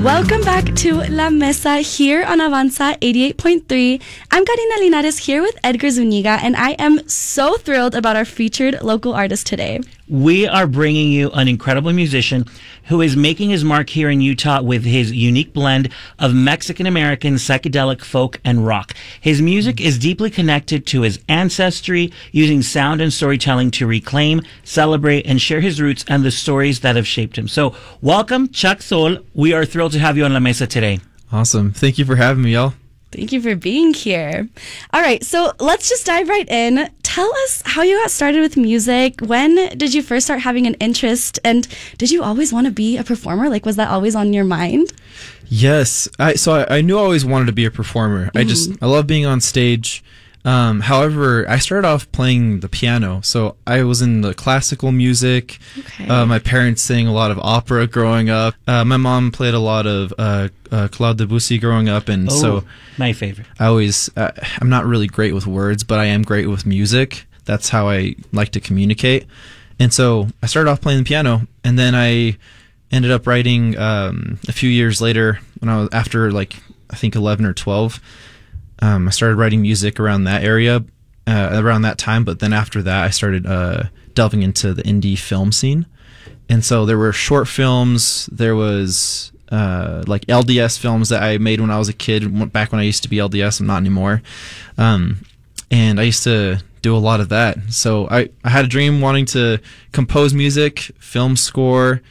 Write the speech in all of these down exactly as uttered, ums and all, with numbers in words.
Welcome back to La Mesa here on Avanza eighty-eight point three. I'm Karina Linares here with Edgar Zuniga, and I am so thrilled about our featured local artist today. We are bringing you an incredible musician who is making his mark here in Utah with his unique blend of Mexican-American psychedelic folk and rock. His music is deeply connected to his ancestry, using sound and storytelling to reclaim, celebrate, and share his roots and the stories that have shaped him. So welcome, Chuck Sol. We are thrilled to have you on La Mesa today. Awesome. Thank you for having me, y'all. Thank you for being here. All right, so let's just dive right in. Tell us how you got started with music. When did you first start having an interest? And did you always want to be a performer? Like, was that always on your mind? Yes. I so I, I knew I always wanted to be a performer. Mm-hmm. I just, I love being on stage. Um, however, I started off playing the piano. So I was in the classical music. Okay. Uh, my parents sang a lot of opera growing up. Uh, my mom played a lot of uh, uh, Claude Debussy growing up. And oh, so my favorite. I always, uh, I'm not really great with words, but I am great with music. That's how I like to communicate. And so I started off playing the piano, and then I ended up writing um, a few years later when I was after like, I think eleven or twelve. Um, I started writing music around that area, uh, around that time. But then after that, I started uh, delving into the indie film scene. And so there were short films. There was uh, like L D S films that I made when I was a kid, back when I used to be L D S. I'm not anymore. Um, and I used to do a lot of that. So I, I had a dream wanting to compose music, film score.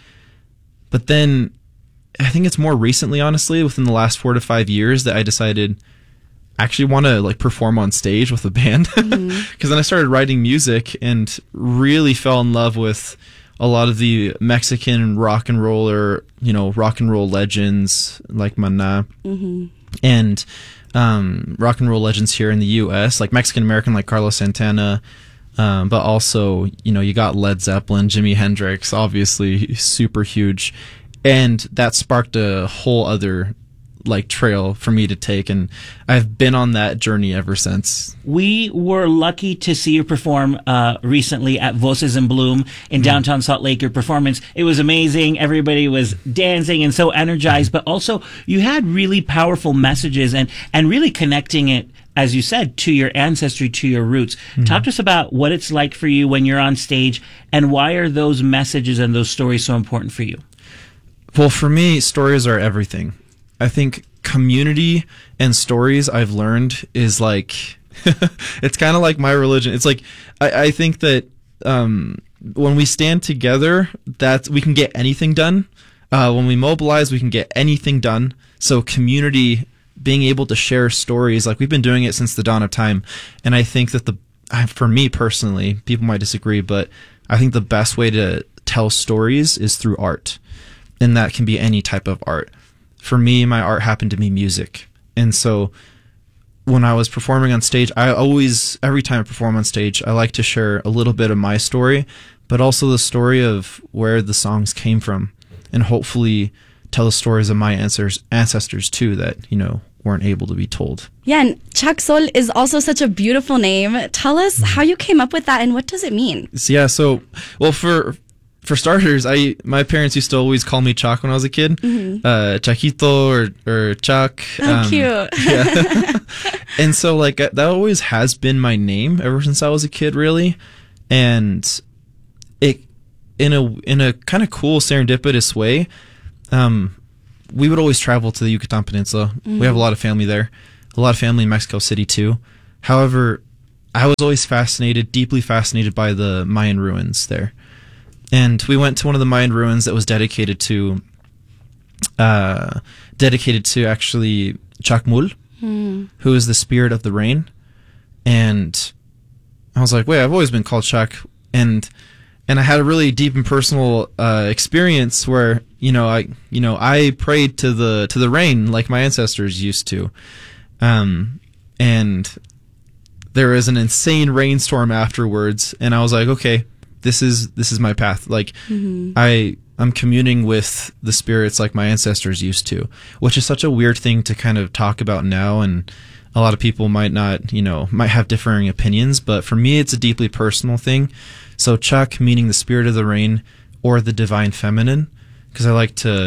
But then I think it's more recently, honestly, within the last four to five years that I decided actually want to like perform on stage with a band. Because mm-hmm. then I started writing music and really fell in love with a lot of the Mexican rock and roll, or, you know, rock and roll legends like Maná, mm-hmm. and um, rock and roll legends here in the U S, like Mexican American, like Carlos Santana. Um, but also, you know, you got Led Zeppelin, Jimi Hendrix, obviously super huge. And that sparked a whole other like trail for me to take, and I've been on that journey ever since. We were lucky to see you perform uh recently at Voces in Bloom in downtown Salt Lake. Your performance, it was amazing. Everybody was dancing and so energized, but also you had really powerful messages and and really connecting it, as you said, to your ancestry, to your roots. Mm-hmm. Talk to us about what it's like for you when you're on stage, and why are those messages and those stories so important for you? Well, for me, stories are everything. I think community and stories, I've learned, is like, it's kind of like my religion. It's like, I, I think that um, when we stand together, that we can get anything done. Uh, when we mobilize, we can get anything done. So community, being able to share stories, like we've been doing it since the dawn of time. And I think that the, for me personally, people might disagree, but I think the best way to tell stories is through art. And that can be any type of art. For me, my art happened to be music. And so when I was performing on stage, I always, every time I perform on stage, I like to share a little bit of my story, but also the story of where the songs came from, and hopefully tell the stories of my ancestors, ancestors too, that, you know, weren't able to be told. Yeah, and Chuck Sol is also such a beautiful name. Tell us how you came up with that, and what does it mean? So, yeah, so, well, for... For starters, I my parents used to always call me Chuck when I was a kid, mm-hmm. uh, Chaquito or or Chuck. Oh, um, cute! Yeah. And so like that always has been my name ever since I was a kid, really. And it in a in a kind of cool serendipitous way, um, we would always travel to the Yucatan Peninsula. Mm-hmm. We have a lot of family there, a lot of family in Mexico City too. However, I was always fascinated, deeply fascinated by the Mayan ruins there. And we went to one of the Mayan ruins that was dedicated to, uh, dedicated to actually Chacmul, mm. who is the spirit of the rain. And I was like, wait, I've always been called Chuck. And, and I had a really deep and personal, uh, experience where, you know, I, you know, I prayed to the, to the rain like my ancestors used to. Um, and there was an insane rainstorm afterwards. And I was like, okay, this is this is my path. Like mm-hmm. I I'm communing with the spirits like my ancestors used to, which is such a weird thing to kind of talk about now, and a lot of people might not, you know, might have differing opinions, but for me it's a deeply personal thing. So Chuck meaning the spirit of the rain or the divine feminine, because I like to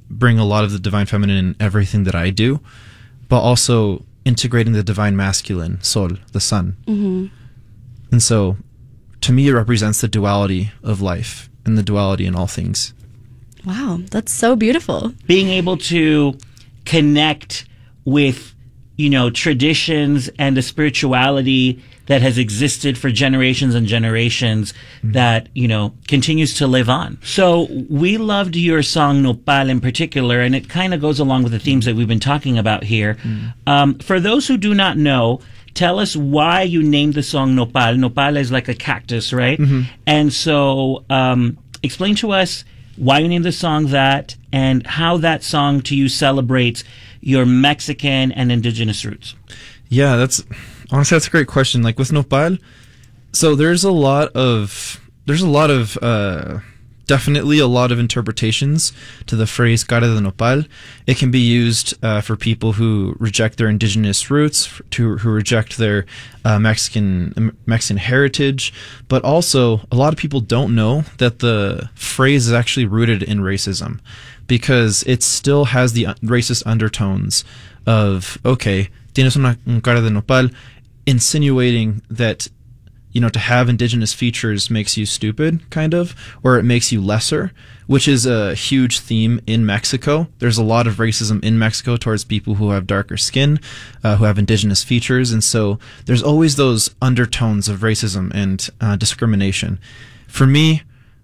bring a lot of the divine feminine in everything that I do, but also integrating the divine masculine, Sol, the sun. Mm-hmm. And so, to me, it represents the duality of life and the duality in all things. Wow, that's so beautiful. Being able to connect with, you know, traditions and a spirituality that has existed for generations and generations mm-hmm. that, you know, continues to live on. So we loved your song Nopal in particular, and it kind of goes along with the themes that we've been talking about here. Mm-hmm. Um, for those who do not know, tell us why you named the song Nopal. Nopal is like a cactus, right? Mm-hmm. And so um, explain to us why you named the song that and how that song to you celebrates your Mexican and indigenous roots. Yeah, that's honestly that's a great question. Like with Nopal, so there's a lot of there's a lot of uh, definitely a lot of interpretations to the phrase cara de nopal. It can be used uh, for people who reject their indigenous roots, to who reject their uh, Mexican Mexican heritage, but also a lot of people don't know that the phrase is actually rooted in racism, because it still has the racist undertones of, okay, tienes una cara de nopal, insinuating that, you know, to have indigenous features makes you stupid, kind of, or it makes you lesser, which is a huge theme in Mexico. There's a lot of racism in Mexico towards people who have darker skin, uh, who have indigenous features, and so there's always those undertones of racism and uh, discrimination. For me,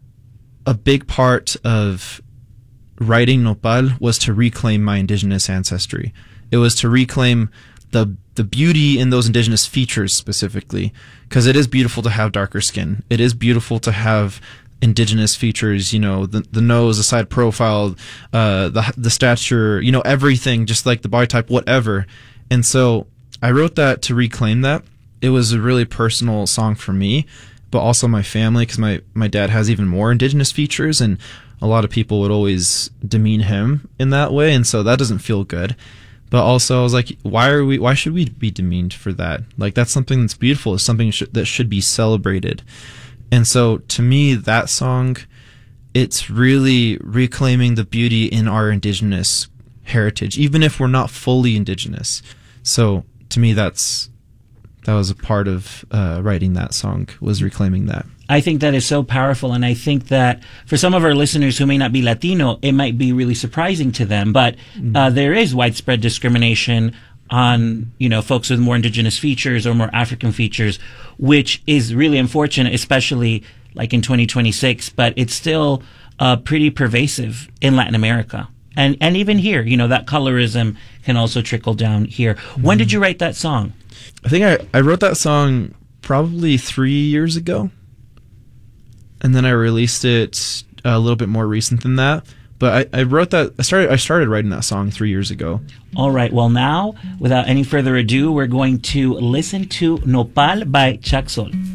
a big part of writing Nopal was to reclaim my indigenous ancestry. It was to reclaim the the beauty in those indigenous features specifically, because it is beautiful to have darker skin. It is beautiful to have indigenous features, you know, the the nose, the side profile, uh, the the stature, you know, everything, just like the body type, whatever. And so I wrote that to reclaim that. It was a really personal song for me, but also my family, because my, my dad has even more indigenous features, and a lot of people would always demean him in that way, and so that doesn't feel good. But also, I was like, why are we? Why should we be demeaned for that? Like, that's something that's beautiful. It's something sh- that should be celebrated. And so, to me, that song, it's really reclaiming the beauty in our indigenous heritage, even if we're not fully indigenous. So, to me, that's that was a part of uh, writing that song, was reclaiming that. I think that is so powerful, and I think that for some of our listeners who may not be Latino, it might be really surprising to them. But uh, there is widespread discrimination on, you know, folks with more indigenous features or more African features, which is really unfortunate, especially like in twenty twenty-six. But it's still uh, pretty pervasive in Latin America, and and even here. You know, that colorism can also trickle down here. When did you write that song? I think I, I wrote that song probably three years ago. And then I released it a little bit more recent than that. But I, I wrote that, I started I started writing that song three years ago. All right. Well, now, without any further ado, we're going to listen to Nopal by Chak Sol.